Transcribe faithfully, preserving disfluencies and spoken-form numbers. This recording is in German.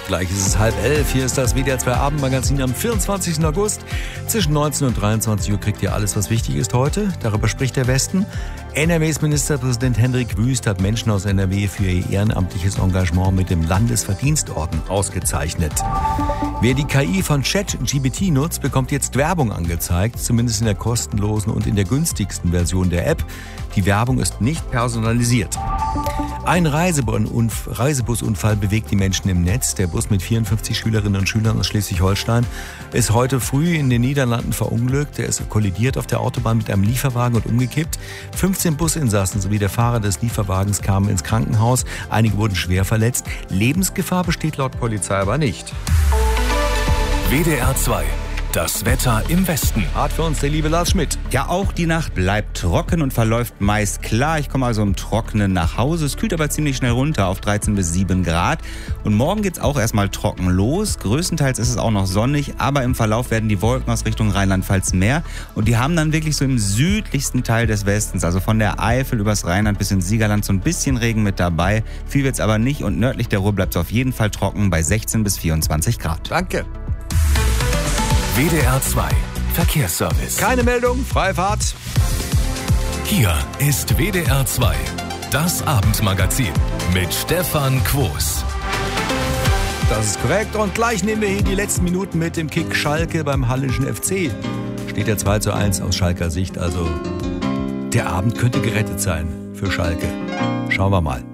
Gleich ist es halb elf. Hier ist das W D R zwei Abendmagazin am vierundzwanzigsten August. Zwischen neunzehn und dreiundzwanzig Uhr kriegt ihr alles, was wichtig ist heute. Darüber spricht der Westen. N R Ws Ministerpräsident Hendrik Wüst hat Menschen aus N R W für ihr ehrenamtliches Engagement mit dem Landesverdienstorden ausgezeichnet. Wer die K I von ChatGPT nutzt, bekommt jetzt Werbung angezeigt, zumindest in der kostenlosen und in der günstigsten Version der App. Die Werbung ist nicht personalisiert. Ein Reisebusunfall bewegt die Menschen im Netz. Der Bus mit vierundfünfzig Schülerinnen und Schülern aus Schleswig-Holstein ist heute früh in den Niederlanden verunglückt. Er ist kollidiert auf der Autobahn mit einem Lieferwagen und umgekippt. fünfzehn Businsassen sowie der Fahrer des Lieferwagens kamen ins Krankenhaus. Einige wurden schwer verletzt. Lebensgefahr besteht laut Polizei aber nicht. W D R zwei. Das Wetter im Westen. Hart für uns der liebe Lars Schmidt. Ja, auch die Nacht bleibt trocken und verläuft meist klar. Ich komme also im Trockenen nach Hause. Es kühlt aber ziemlich schnell runter auf dreizehn bis sieben Grad. Und morgen geht's auch erstmal trocken los. Größtenteils ist es auch noch sonnig, aber im Verlauf werden die Wolken aus Richtung Rheinland-Pfalz mehr. Und die haben dann wirklich so im südlichsten Teil des Westens, also von der Eifel übers Rheinland bis ins Siegerland, so ein bisschen Regen mit dabei. Viel wird's aber nicht und nördlich der Ruhr bleibt es auf jeden Fall trocken bei sechzehn bis vierundzwanzig Grad. Danke. W D R zwei Verkehrsservice. Keine Meldung, freie Fahrt. Hier ist W D R zwei, das Abendmagazin mit Stefan Quos. Das ist korrekt und gleich nehmen wir hier die letzten Minuten mit dem Kick Schalke beim Hallischen F C. Steht ja zwei zu eins aus Schalker Sicht, also der Abend könnte gerettet sein für Schalke. Schauen wir mal.